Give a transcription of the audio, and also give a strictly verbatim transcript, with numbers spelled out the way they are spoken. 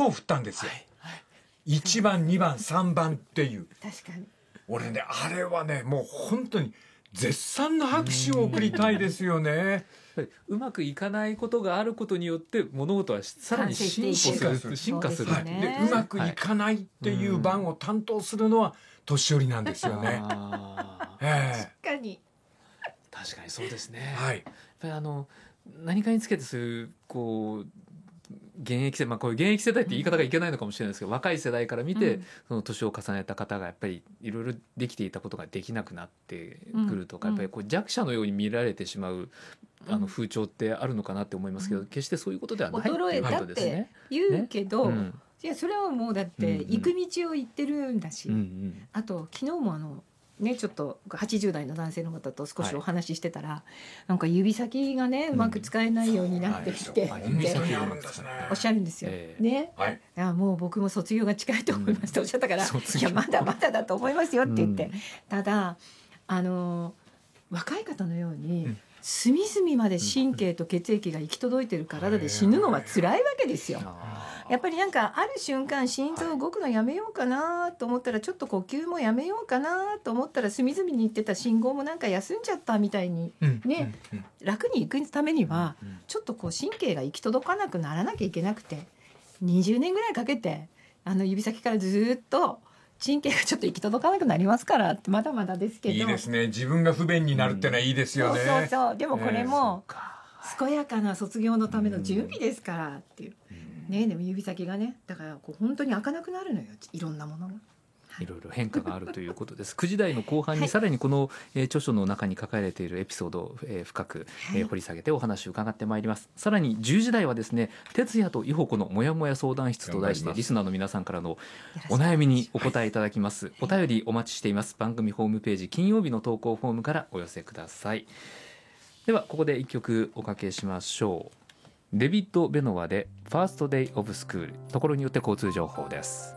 を振ったんですよ、はいはい、いちばんにばんさんばんっていう。 確かに俺ねあれはねもう本当に絶賛の拍手を送りたいですよね。 うまくいかないことがあることによって物事はさらに進歩する進化する、 はい、でうまくいかないっていう番を担当するのは年寄りなんですよね、 あえー、確かに確かにそうですね、 はい、 やっぱりあの何かにつけてそういうこう現役世代、まあ、こういう現役世代って言い方がいけないのかもしれないですけど、うん、若い世代から見て、うん、その年を重ねた方がやっぱりいろいろできていたことができなくなってくるとか、うん、やっぱりこう弱者のように見られてしまうあの風潮ってあるのかなって思いますけど、うん、決してそういうことではないっていうことですね。 言うけど、ねうん、いやそれはもうだって行く道を行ってるんだし、うんうん、あと昨日もあのね、ちょっとはちじゅう代の男性の方と少しお話ししてたら、はい、なんか指先がねうまく使えないようになってきて、うんはい、指先あるんですねおっしゃるんですよ、えーねはい、いやもう僕も卒業が近いと思いますとおっしゃったから、うん、いやまだまだだと思いますよって言って、うん、ただあの若い方のように、うん隅々まで神経と血液が行き届いてる体で死ぬのは辛いわけですよ。やっぱりなんかある瞬間心臓動くのやめようかなと思ったらちょっと呼吸もやめようかなと思ったら隅々に行ってた信号もなんか休んじゃったみたいにね、楽に行くためにはちょっとこう神経が行き届かなくならなきゃいけなくてにじゅうねんぐらいかけてあの指先からずっと神経がちょっと行き届かなくなりますからってまだまだですけどいいですね自分が不便になるってのはいいですよね、うん、そうそうそうでもこれも健やかな卒業のための準備ですからっていう、うん、ねでも指先がねだからこう本当に開かなくなるのよいろんなものがいろいろ変化があるということですくじ台の後半にさらにこの、えー、著書の中に書かれているエピソードを、えー、深く、えー、掘り下げてお話を伺ってまいります。さらにじゅうじ台はですね哲也と伊保子のもやもや相談室と題してリスナーの皆さんからのお悩みにお答えいただきます、はい、お便りお待ちしています。番組ホームページ金曜日の投稿フォームからお寄せください。ではここで一曲おかけしましょう。デビッド・ベノワでファーストデイオブスクールところによって交通情報です。